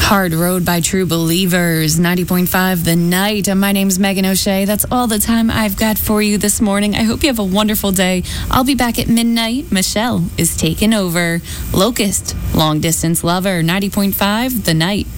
Hard Road by True Believers, 90.5 The Night. My name's Megan O'Shea. That's all the time I've got for you this morning. I hope you have a wonderful day. I'll be back at midnight. Michelle is taking over. Locust, Long Distance Lover, 90.5 The Night.